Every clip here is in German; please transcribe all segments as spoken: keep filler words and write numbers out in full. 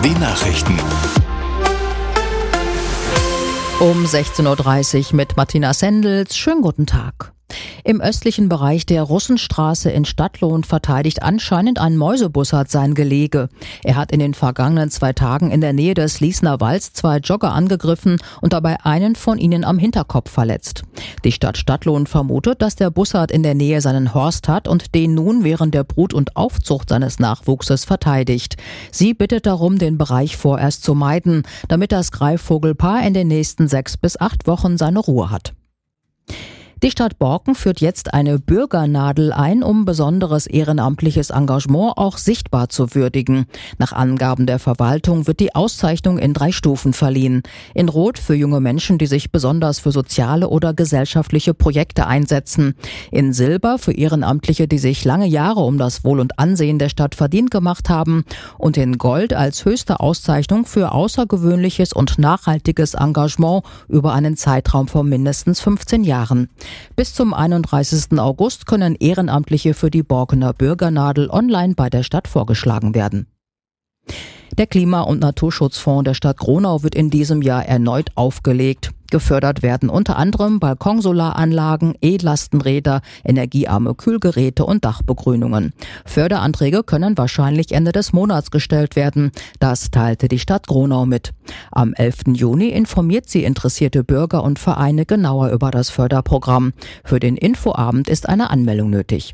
W Nachrichten. Um sechzehn Uhr dreißig mit Martina Sendels. Schönen guten Tag. Im östlichen Bereich der Russenstraße in Stadtlohn verteidigt anscheinend ein Mäusebussard sein Gelege. Er hat in den vergangenen zwei Tagen in der Nähe des Liesner Walds zwei Jogger angegriffen und dabei einen von ihnen am Hinterkopf verletzt. Die Stadt Stadtlohn vermutet, dass der Bussard in der Nähe seinen Horst hat und den nun während der Brut- und Aufzucht seines Nachwuchses verteidigt. Sie bittet darum, den Bereich vorerst zu meiden, damit das Greifvogelpaar in den nächsten sechs bis acht Wochen seine Ruhe hat. Die Stadt Borken führt jetzt eine Bürgernadel ein, um besonderes ehrenamtliches Engagement auch sichtbar zu würdigen. Nach Angaben der Verwaltung wird die Auszeichnung in drei Stufen verliehen. In Rot für junge Menschen, die sich besonders für soziale oder gesellschaftliche Projekte einsetzen. In Silber für Ehrenamtliche, die sich lange Jahre um das Wohl und Ansehen der Stadt verdient gemacht haben. Und in Gold als höchste Auszeichnung für außergewöhnliches und nachhaltiges Engagement über einen Zeitraum von mindestens fünfzehn Jahren. Bis zum einunddreißigsten August können Ehrenamtliche für die Borkener Bürgernadel online bei der Stadt vorgeschlagen werden. Der Klima- und Naturschutzfonds der Stadt Gronau wird in diesem Jahr erneut aufgelegt. Gefördert werden unter anderem Balkonsolaranlagen, E-Lastenräder, energiearme Kühlgeräte und Dachbegrünungen. Förderanträge können wahrscheinlich Ende des Monats gestellt werden. Das teilte die Stadt Gronau mit. Am elften Juni informiert sie interessierte Bürger und Vereine genauer über das Förderprogramm. Für den Infoabend ist eine Anmeldung nötig.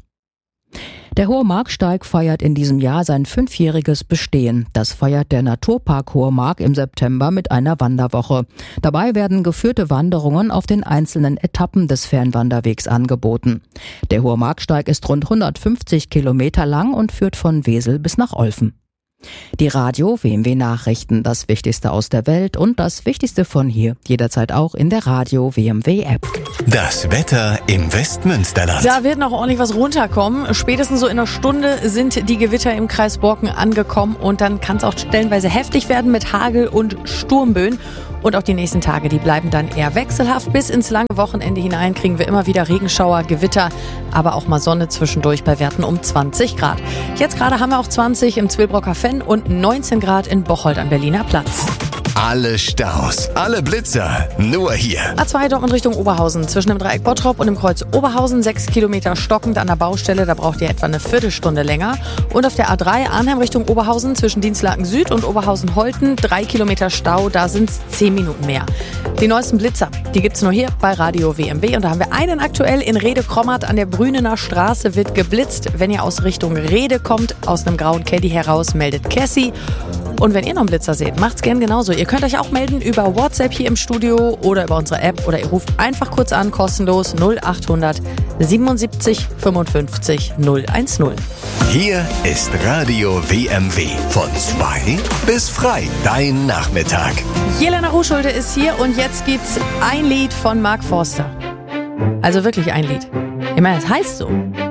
Der Hohe Marksteig feiert in diesem Jahr sein fünfjähriges Bestehen. Das feiert der Naturpark Hohe Mark im September mit einer Wanderwoche. Dabei werden geführte Wanderungen auf den einzelnen Etappen des Fernwanderwegs angeboten. Der Hohe Marksteig ist rund hundertfünfzig Kilometer lang und führt von Wesel bis nach Olfen. Die Radio W M W Nachrichten, das Wichtigste aus der Welt und das Wichtigste von hier, jederzeit auch in der Radio W M W App. Das Wetter im Westmünsterland. Da wird noch ordentlich was runterkommen. Spätestens so in einer Stunde sind die Gewitter im Kreis Borken angekommen und dann kann es auch stellenweise heftig werden mit Hagel und Sturmböen. Und auch die nächsten Tage, die bleiben dann eher wechselhaft. Bis ins lange Wochenende hinein kriegen wir immer wieder Regenschauer, Gewitter, aber auch mal Sonne zwischendurch bei Werten um zwanzig Grad. Jetzt gerade haben wir auch zwanzig im Zwillbrocker Fenn und neunzehn Grad in Bocholt am Berliner Platz. Alle Staus, alle Blitzer, nur hier. A zwei Dortmund Richtung Oberhausen. Zwischen dem Dreieck Bottrop und dem Kreuz Oberhausen sechs Kilometer stockend an der Baustelle. Da braucht ihr etwa eine Viertelstunde länger. Und auf der A drei Arnhem Richtung Oberhausen zwischen Dienstlaken Süd und Oberhausen-Holten drei Kilometer Stau. Da sind es zehn Minuten mehr. Die neuesten Blitzer, die gibt's nur hier bei Radio W M W. Und da haben wir einen aktuell in Rede-Krommert an der Brünener Straße wird geblitzt. Wenn ihr aus Richtung Rede kommt, aus einem grauen Caddy heraus, meldet Cassie. Und wenn ihr noch einen Blitzer seht, macht's gern genauso. Ihr könnt euch auch melden über WhatsApp hier im Studio oder über unsere App oder ihr ruft einfach kurz an, kostenlos null achthundert siebenundsiebzig fünfundfünfzig null eins null. Hier ist Radio W M W. Von zwei bis frei. Dein Nachmittag. Jelena Ruschulde ist hier und jetzt gibt's ein Lied von Mark Forster. Also wirklich ein Lied. Ich meine, es heißt so.